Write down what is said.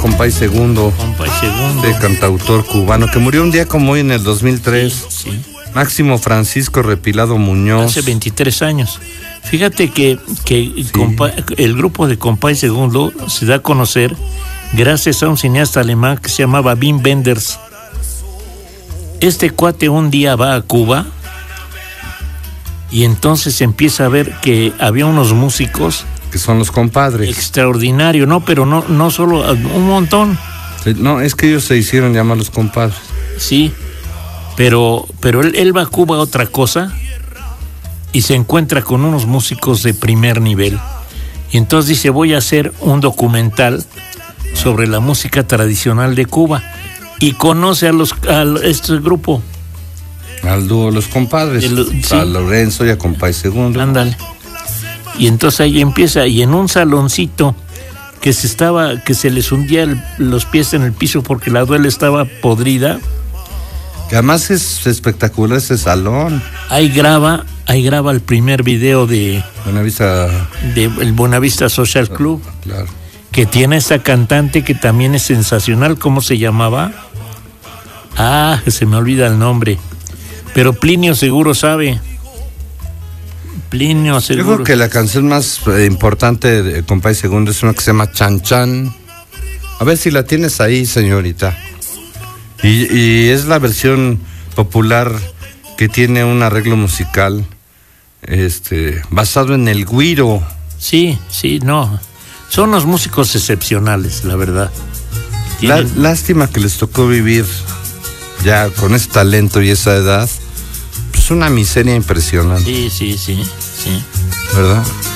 Compay Segundo. Compay Segundo. De cantautor cubano, que murió un día como hoy en el 2003. Sí. Máximo Francisco Repilado Muñoz. Hace 23 años. Fíjate que sí. El grupo de Compay Segundo se da a conocer gracias a un cineasta alemán que se llamaba Wim Wenders. Este cuate un día va a Cuba y entonces empieza a ver que había unos músicos que son los compadres. Extraordinario, no, pero no solo, un montón. No, es que ellos se hicieron llamar los compadres. Sí, pero él va a Cuba a otra cosa y se encuentra con unos músicos de primer nivel. Y entonces dice, voy a hacer un documental sobre la música tradicional de Cuba. Y conoce a este grupo. Al dúo Los Compadres. Sí. A Lorenzo y a Compay Segundo. Ándale. Y entonces ahí empieza, y en un saloncito que se les hundía los pies en el piso porque la duela estaba podrida. Que además es espectacular ese salón. Ahí graba el primer video de el Buenavista Social Club. Claro. Que tiene esa cantante que también es sensacional. ¿Cómo se llamaba? Se me olvida el nombre. Pero Plinio seguro sabe. Plinio seguro. Yo creo que la canción más importante de Compay Segundo es una que se llama Chan Chan. A ver si la tienes ahí, señorita. Y es la versión popular que tiene un arreglo musical basado en el güiro. Sí, no. Son unos músicos excepcionales, la verdad. Lástima que les tocó vivir ya con ese talento y esa edad. Pues una miseria impresionante. Sí. ¿Verdad?